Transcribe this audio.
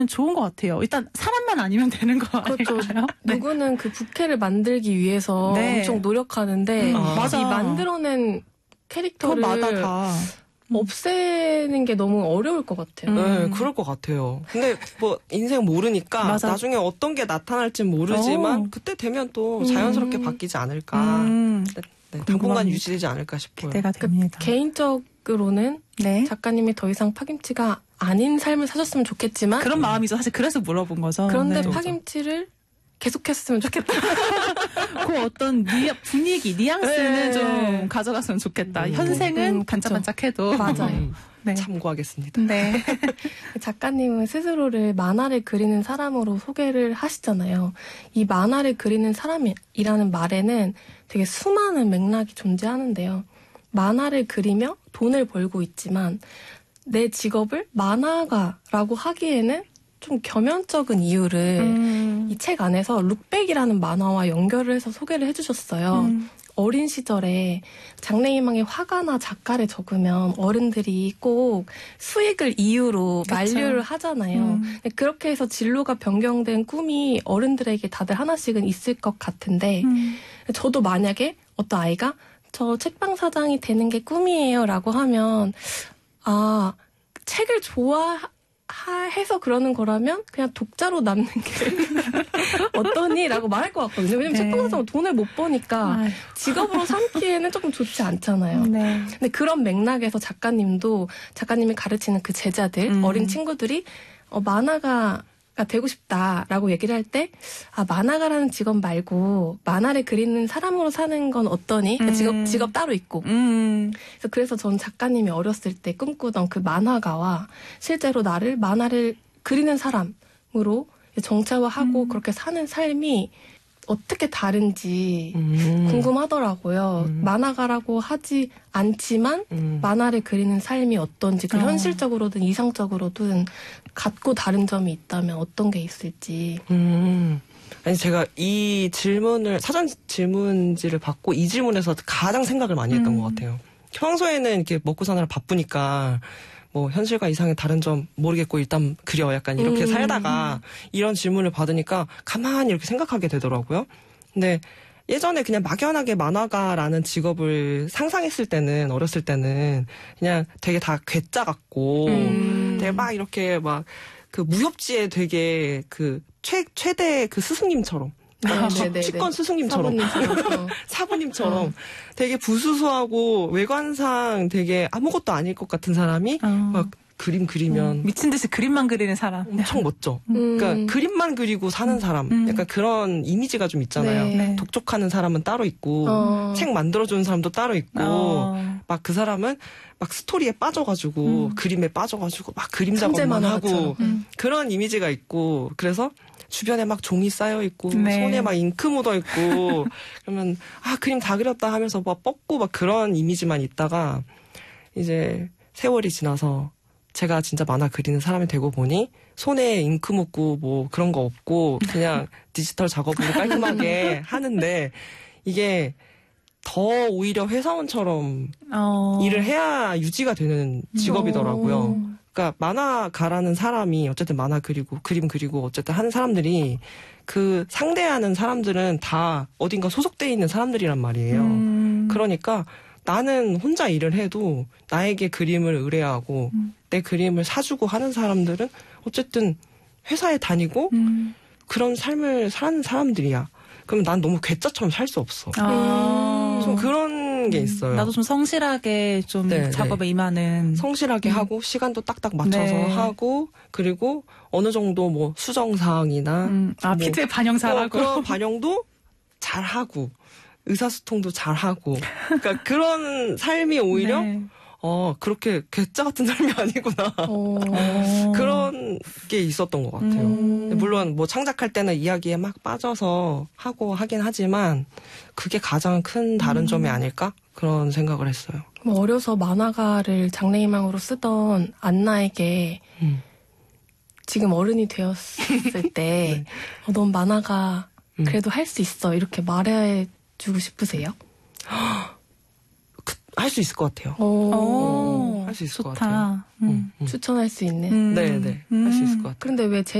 좋은 것 같아요. 일단 사람만 아니면 되는 거 그렇죠. 아닐까요? 누구는 그 부캐를 만들기 위해서 네. 엄청 노력하는데 맞아. 이 만들어낸 캐릭터를 그것마다 다 없애는 게 너무 어려울 것 같아요. 네, 그럴 것 같아요. 근데 뭐 인생 모르니까 맞아. 나중에 어떤 게 나타날진 모르지만 그때 되면 또 자연스럽게 바뀌지 않을까. 네, 당분간 유지되지 않을까 싶어요. 기대가 됩니다. 개인적으로는 네. 작가님이 더 이상 파김치가 아닌 삶을 사셨으면 좋겠지만 그런 마음이죠. 사실 그래서 물어본 거죠. 그런데 네. 파김치를 계속했으면 좋겠다. 그 어떤 분위기, 뉘앙스는 네. 좀 가져갔으면 좋겠다. 현생은 그쵸. 반짝반짝해도. 맞아요. 네. 참고하겠습니다. 네. 작가님은 스스로를 만화를 그리는 사람으로 소개를 하시잖아요. 이 만화를 그리는 사람이라는 말에는 되게 수많은 맥락이 존재하는데요. 만화를 그리며 돈을 벌고 있지만 내 직업을 만화가라고 하기에는 좀 겸연쩍은 이유를 이 책 안에서 룩백이라는 만화와 연결을 해서 소개를 해주셨어요. 어린 시절에 장래희망에 화가나 작가를 적으면 어른들이 꼭 수익을 이유로 그쵸. 만류를 하잖아요. 근데 그렇게 해서 진로가 변경된 꿈이 어른들에게 다들 하나씩은 있을 것 같은데 저도 만약에 어떤 아이가 저 책방 사장이 되는 게 꿈이에요 라고 하면 아 책을 좋아해서 그러는 거라면 그냥 독자로 남는 게 어떠니? 라고 말할 것 같거든요. 왜냐면 네. 책방 사장은 돈을 못 버니까 직업으로 삼기에는 조금 좋지 않잖아요. 네. 근데 그런 맥락에서 작가님이 가르치는 그 제자들, 어린 친구들이 만화가가 되고 싶다라고 얘기를 할 때, 만화가라는 직업 말고 만화를 그리는 사람으로 사는 건 어떠니? 그러니까 직업 따로 있고. 그래서 전 작가님이 어렸을 때 꿈꾸던 그 만화가와 실제로 나를 만화를 그리는 사람으로 정체화하고 그렇게 사는 삶이 어떻게 다른지 궁금하더라고요. 만화가라고 하지 않지만 만화를 그리는 삶이 어떤지 그 현실적으로든 이상적으로든 같고 다른 점이 있다면 어떤 게 있을지. 아니 제가 이 질문을 사전 질문지를 받고 이 질문에서 가장 생각을 많이 했던 것 같아요. 평소에는 이렇게 먹고 사느라 바쁘니까 뭐 현실과 이상의 다른 점 모르겠고 일단 그려 약간 이렇게 살다가 이런 질문을 받으니까 가만히 이렇게 생각하게 되더라고요. 근데 예전에 그냥 막연하게 만화가라는 직업을 상상했을 때는 어렸을 때는 그냥 되게 다 괴짜 같고 되게 막 이렇게 막 그 무협지에 되게 그 최대 그 스승님처럼 치권 스승님처럼 사부님처럼 되게 부수수하고 외관상 되게 아무것도 아닐 것 같은 사람이 막 그림 그리면 미친 듯이 그림만 그리는 사람. 엄청 멋져. 그러니까 그림만 그리고 사는 사람. 약간 그런 이미지가 좀 있잖아요. 네. 독촉하는 사람은 따로 있고 책 만들어주는 사람도 따로 있고 막 그 사람은 막 스토리에 빠져가지고 그림에 빠져가지고 막 그림 작업만 하고 그런 이미지가 있고 그래서 주변에 막 종이 쌓여 있고 손에 막 잉크 묻어 있고 그러면 그림 다 그렸다 하면서 막 뻗고 막 그런 이미지만 있다가 이제 세월이 지나서 제가 진짜 만화 그리는 사람이 되고 보니 손에 잉크 묻고 뭐 그런 거 없고 그냥 디지털 작업으로 깔끔하게 하는데 이게 더 오히려 회사원처럼 일을 해야 유지가 되는 직업이더라고요. 그러니까 만화가라는 사람이 어쨌든 만화 그리고 그림 그리고 어쨌든 하는 사람들이 그 상대하는 사람들은 다 어딘가 소속돼 있는 사람들이란 말이에요. 그러니까 나는 혼자 일을 해도 나에게 그림을 의뢰하고 내 그림을 사주고 하는 사람들은 어쨌든 회사에 다니고 그런 삶을 사는 사람들이야. 그럼 난 너무 괴짜처럼 살 수 없어. 좀 그런 게 있어요. 나도 좀 성실하게 좀 작업에 임하는. 성실하게 하고 시간도 딱딱 맞춰서 하고 그리고 어느 정도 뭐 수정사항이나 뭐 피드백 반영 잘하고 그런 반영도 잘하고 의사소통도 잘하고 그러니까 그런 삶이 오히려 그렇게 괴짜 같은 삶이 아니구나. 그런 게 있었던 것 같아요. 물론 뭐 창작할 때는 이야기에 막 빠져서 하고 하긴 하지만 그게 가장 큰 다른 점이 아닐까? 그런 생각을 했어요. 어려서 만화가를 장래희망으로 쓰던 안나에게 지금 어른이 되었을 때 넌 만화가 그래도 할 수 있어 이렇게 말해주고 싶으세요? 할 수 있을 것 같아요. 할 할 수 있을 것 좋다. 같아요. 추천할 수 있는. 네네. 할 수 있을 것 같아요. 그런데 왜